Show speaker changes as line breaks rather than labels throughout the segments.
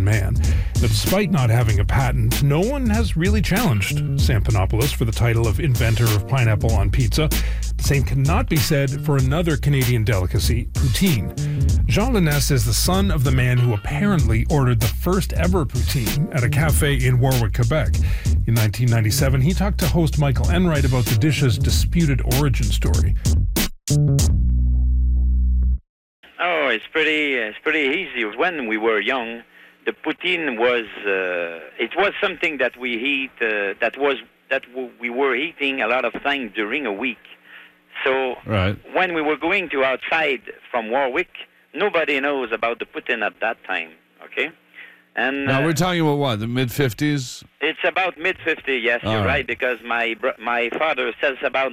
man. But despite not having a patent, no one has really challenged Sampanopoulos for the title of inventor of pineapple on pizza. The same cannot be said for another Canadian delicacy, poutine. Jean Lenesse is the son of the man who apparently ordered the first ever poutine at a cafe in Warwick, Quebec. In 1997, he talked to host Michael Enright about the dish's disputed origin story.
Oh, it's pretty easy. When we were young, the poutine was it was something that we eat we were eating a lot of times during a week. So when we were going to outside from Warwick, nobody knows about the poutine at that time. Okay. And
now we're talking about what, the mid-50s?
It's about mid-50s, yes, you're right, because my father says about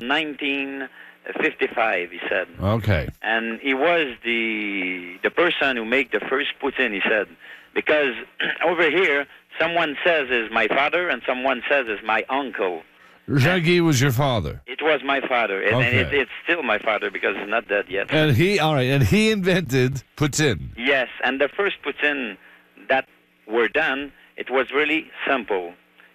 1955, he said.
Okay.
And he was the person who made the first poutine, he said, because over here, someone says is my father and someone says is my uncle.
Jean-Guy was your father?
It was my father, and it's still my father because he's not dead yet.
And he invented poutine.
Yes, and the first poutine that were done, it was really simple.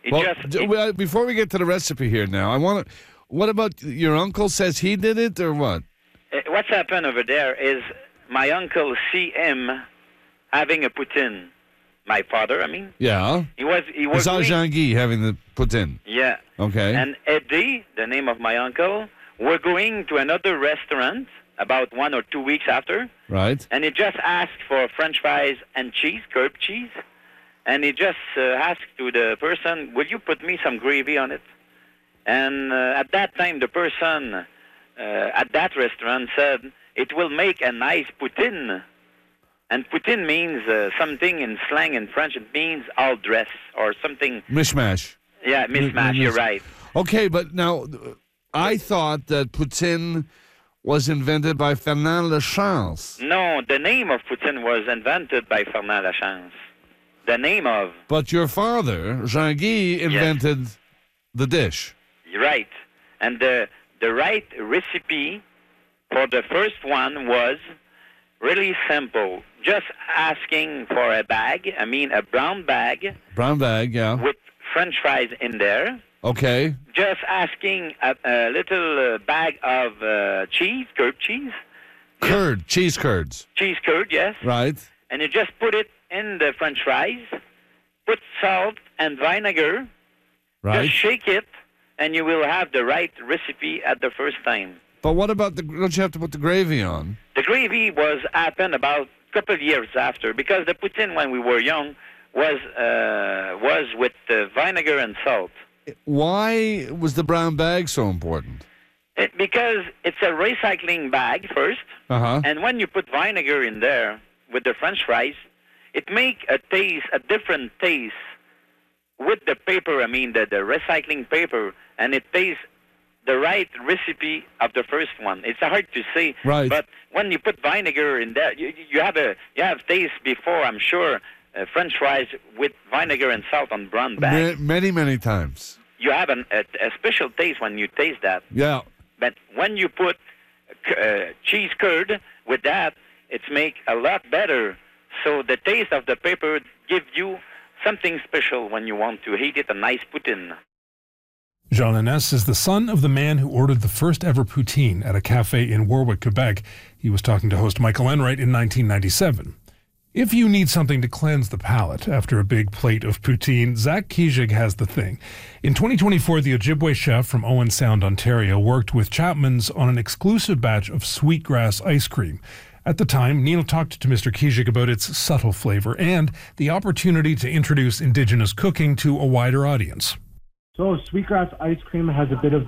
Before we get to the recipe here now, what about your uncle says he did it or what?
What's happened over there is my uncle see him having a poutine. My father, I mean.
Yeah.
He saw
Jean-Guy having the poutine.
Yeah.
Okay.
And Eddie, the name of my uncle, were going to another restaurant about 1 or 2 weeks after.
Right.
And he just asked for French fries and cheese, curd cheese. And he just asked to the person, will you put me some gravy on it? And at that time, the person at that restaurant said, it will make a nice poutine. And poutine means something in slang in French. It means all dress or something.
Mishmash.
Yeah, mishmash, you're right.
Okay, but now, I thought that poutine was invented by Fernand Lachance.
No, the name of poutine was invented by Fernand Lachance. The name of...
But your father, Jean-Guy, invented the dish.
Right. And the right recipe for the first one was really simple. Just asking for a bag, a brown bag.
Brown bag, yeah.
With French fries in there.
Okay.
Just asking a little bag of cheese, curd cheese.
Cheese curds.
Cheese curd, yes.
Right.
And you just put it in the French fries, put salt and vinegar.
Right.
Just shake it, and you will have the right recipe at the first time.
But what about don't you have to put the gravy on?
The gravy happened about a couple of years after, because the poutine when we were young was with vinegar and salt.
Why was the brown bag so important?
Because it's a recycling bag first, and when you put vinegar in there with the French fries, it makes a different taste with the paper, the recycling paper, and it tastes the right recipe of the first one. It's hard to say, but when you put vinegar in there, you have taste before, I'm sure, French fries with vinegar and salt on brown bag.
Many times.
You have a special taste when you taste that.
Yeah.
But when you put cheese curd with that, it's make a lot better. So the taste of the paper gives you something special when you want to eat it, a nice poutine.
Jean Lenesse is the son of the man who ordered the first ever poutine at a cafe in Warwick, Quebec. He was talking to host Michael Enright in 1997. If you need something to cleanse the palate after a big plate of poutine, Zach Kijig has the thing. In 2024, the Ojibwe chef from Owen Sound, Ontario, worked with Chapman's on an exclusive batch of sweetgrass ice cream. At the time, Neil talked to Mr. Kijig about its subtle flavor and the opportunity to introduce Indigenous cooking to a wider audience.
So sweetgrass ice cream has a bit of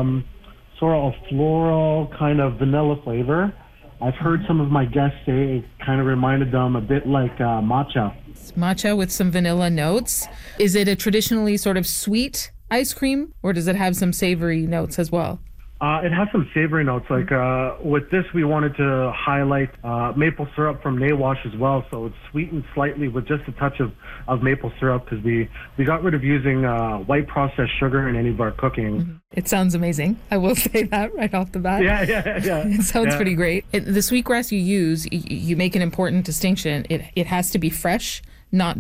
sort of a floral kind of vanilla flavor. I've heard some of my guests say it kind of reminded them a bit like matcha.
It's matcha with some vanilla notes. Is it a traditionally sort of sweet ice cream, or does it have some savory notes as well?
It has some savory notes. Like with this, we wanted to highlight maple syrup from Nawash as well. So it's sweetened slightly with just a touch of maple syrup because we got rid of using white processed sugar in any of our cooking.
Mm-hmm. It sounds amazing. I will say that right off the bat.
Yeah.
It sounds pretty great. The sweetgrass you use, you make an important distinction. It has to be fresh, not